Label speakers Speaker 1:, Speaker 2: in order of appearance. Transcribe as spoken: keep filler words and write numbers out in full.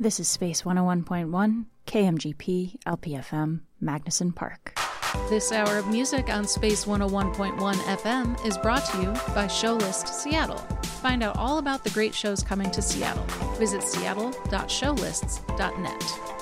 Speaker 1: This is Space one oh one point one, K M G P, L P F M, Magnuson Park.
Speaker 2: This hour of music on Space one oh one point one F M is brought to you by Showlist Seattle. Find out all about the great shows coming to Seattle. Visit seattle dot showlists dot net.